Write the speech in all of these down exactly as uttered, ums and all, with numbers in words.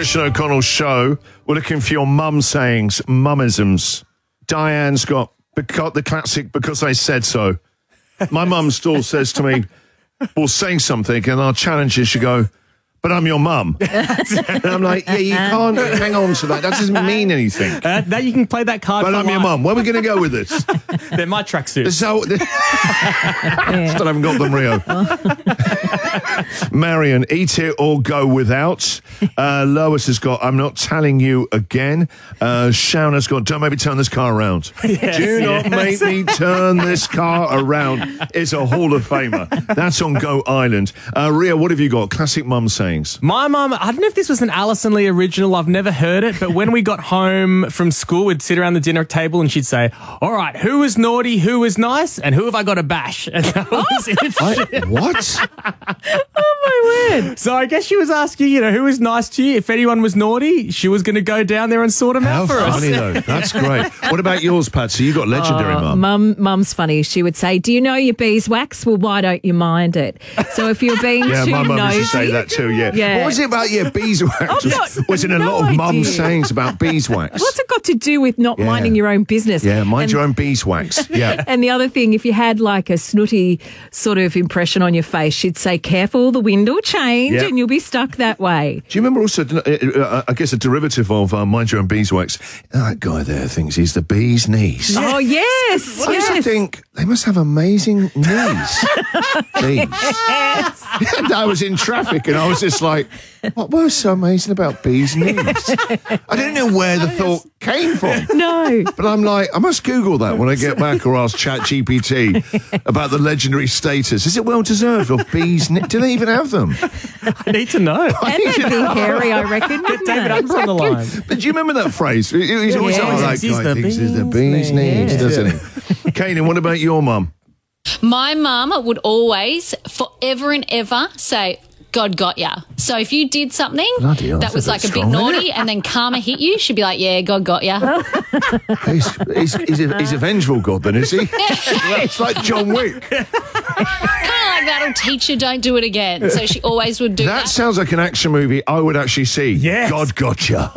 Christian O'Connell show. We're looking for your mum sayings, mummisms. Diane's got because, the classic because I said so. My mum still says to me, we'll say something and our challenge is you go, but I'm your mum. And I'm like, yeah, you can't hang on to that. That doesn't mean anything. Uh, that you can play that card. But for I'm life. your mum. Where are we going to go with this? They're my tracksuits. So, still haven't got them, Rio. Marion, eat it or go without. Uh, Lois has got, I'm not telling you again. Uh, Shauna's got, don't make me turn this car around. Yes, Do yes. not make me turn this car around. It's a Hall of Famer. That's on Go Island. Uh, Rio, what have you got? Classic mum sayings. My mum, I don't know if this was an Alison Lee original, I've never heard it, but when we got home from school, we'd sit around the dinner table and she'd say, all right, who was naughty, who was nice, and who have I got to bash? And that was it. I, what? Oh, my word. So I guess she was asking, you know, who was nice to you? If anyone was naughty, she was going to go down there and sort them How out for us. funny, though. That's great. What about yours, Patsy? You got legendary mum. Mum, Mum's funny. She would say, do you know your beeswax? Well, why don't you mind it? So if you're being Yeah, too my mum nosy... used to say that too, yeah. Yeah. What was it about your beeswax? I've got Was it a no lot of mum idea. sayings about beeswax? What's it got to do with not Yeah. minding your own business? Yeah, mind and, your own beeswax. Yeah. And the other thing, if you had like a snooty sort of impression on your face, she'd say, careful, the wind will change Yeah. and you'll be stuck that way. Do you remember also, uh, uh, I guess, a derivative of uh, mind your own beeswax? That guy there thinks he's the bee's knees. Oh, yes. I used to yes. think they must have amazing knees. Bees. And I was in traffic and I was just like, what was so amazing about bees' knees? I didn't know where the thought came from. No. But I'm like, I must Google that when I get back or ask ChatGPT about the legendary status. Is it well deserved of bees' knees? Do they even have them? I need to know. And they'd be hairy, I reckon. Get David Adams on the line. But do you remember that phrase? He's always Yeah. like, oh, that He's guy the thinks he's the bee's bee's knees, knees. doesn't he? Kanan, what about your mum? My mum would always, forever and ever, say, God got ya. So if you did something Bloody hell, that that's was a like bit a bit strong, isn't naughty it? and then karma hit you, she'd be like, yeah, God got ya. He's, he's, he's, a, he's a vengeful god then, is he? It's like John Wick. Kind of like that'll teach you, don't do it again. So she always would do That that. sounds like an action movie I would actually see. Yes. God gotcha.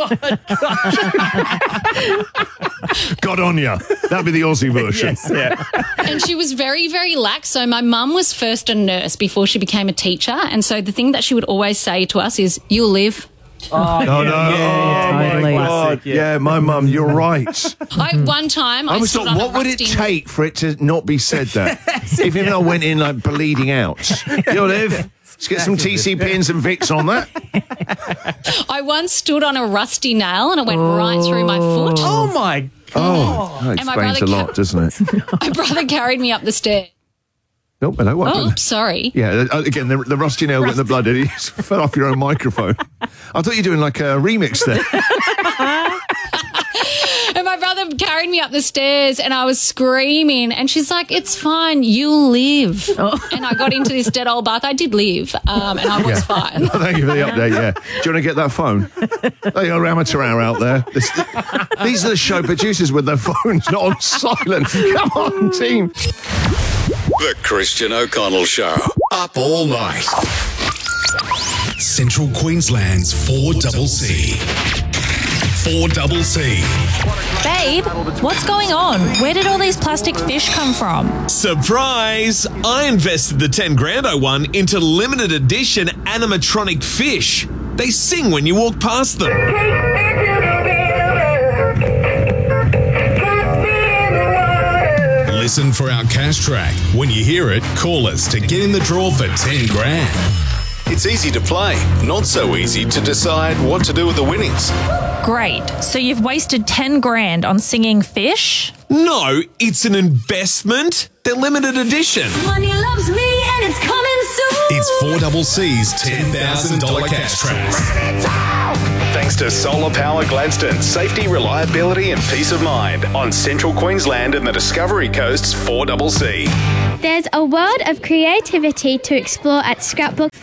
God on ya. That'd be the Aussie version. Yes, yeah. And she was very, very lax. So my mum was first a nurse before she became a teacher. And so the thing that she would always say to us is, you'll live. Oh, no. yeah, oh, my totally. God. Classic, Yeah. yeah. my mum, you're right. I One time I, I was stood thought, on a what would it rusty... take for it to not be said that? If even I went in like bleeding out. You'll live. Let's get some T C P and some Vicks on that. I once stood on a rusty nail and it went right through my foot. Oh, my God. Oh, that And my explains a brother lot, kept- doesn't it? My brother carried me up the stairs. Oh, hello, what Oh, happened? oops, sorry. Yeah, uh, again, the, the rusty nail got in the blood. It fell off your own microphone. I thought you were doing like a remix there. And my brother carried me up the stairs and I was screaming and she's like, it's fine, you'll live. And I got into this dead old bath. I did live um, and I was fine. Thank you for the update, yeah. Do you want to get that phone? There you go, amateur hour out there. This, these are the show producers with their phones, not on silent. Come on, team. The Christian O'Connell Show. Up all night. Central Queensland's four double C. four double C. Babe, what's going on? Where did all these plastic fish come from? Surprise! I invested the ten grand I won into limited edition animatronic fish. They sing when you walk past them. Listen for our cash track. When you hear it, call us to get in the draw for ten grand. It's easy to play, not so easy to decide what to do with the winnings. Great. So you've wasted ten grand on singing fish? No, it's an investment. They're limited edition. Money loves me and it's coming soon. It's four double C's ten thousand dollars cash track. Thanks to Solar Power Gladstone, safety, reliability and peace of mind on Central Queensland and the Discovery Coast's four double C. There's a world of creativity to explore at Scrapbook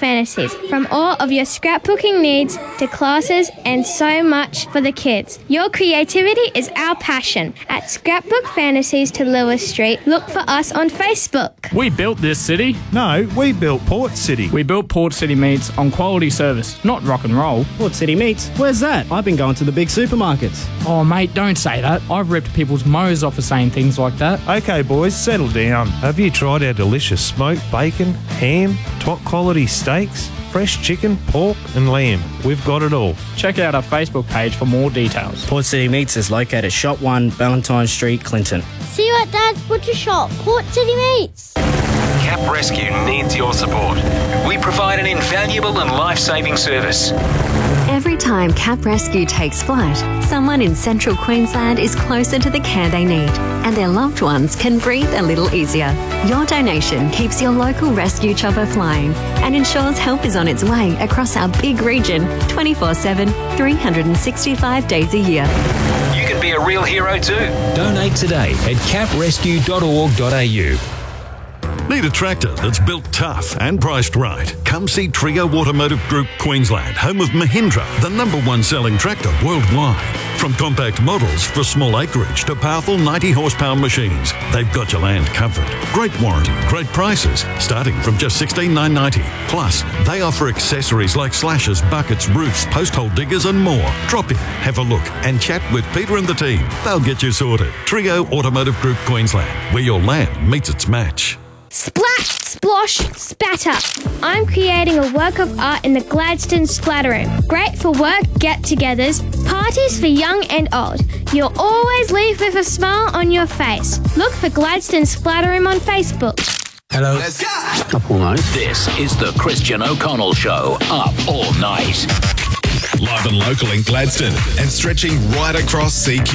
Fantasies. From all of your scrapbooking needs to classes and so much for the kids. Your creativity is our passion. At Scrapbook Fantasies to Lewis Street, look for us on Facebook. We built this city. No, we built Port City. We built Port City Meats on quality service, not rock and roll. Port City Meats? Where's that? I've been going to the big supermarkets. Oh, mate, don't say that. I've ripped people's mows off for saying things like that. Okay, boys, settle down. Have you tried our delicious smoked bacon, ham, top quality steaks, fresh chicken, pork and lamb? We've got it all. Check out our Facebook page for more details. Port City Meats is located at Shop one, Valentine Street, Clinton. See you at Dad's Butcher Shop, Port City Meats. Cap Rescue needs your support. We provide an invaluable and life-saving service. Every time Cap Rescue takes flight, someone in central Queensland is closer to the care they need, and their loved ones can breathe a little easier. Your donation keeps your local rescue chopper flying and ensures help is on its way across our big region twenty-four seven, three hundred sixty-five days a year. You can be a real hero too. Donate today at cap rescue dot org dot a u. Need a tractor that's built tough and priced right? Come see Trio Automotive Group Queensland, home of Mahindra, the number one selling tractor worldwide. From compact models for small acreage to powerful ninety horsepower machines, they've got your land covered. Great warranty, great prices, starting from just sixteen thousand nine hundred ninety. Plus, they offer accessories like slashers, buckets, roofs, post hole diggers and more. Drop in, have a look and chat with Peter and the team. They'll get you sorted. Trio Automotive Group Queensland, where your land meets its match. Splat, splosh, spatter. I'm creating a work of art in the Gladstone Splatter Room. Great for work get-togethers, parties for young and old. You'll always leave with a smile on your face. Look for Gladstone Splatter Room on Facebook. Hello. Let's go. Up all night. This is the Christian O'Connell Show. Up all night. Live and local in Gladstone and stretching right across C Q.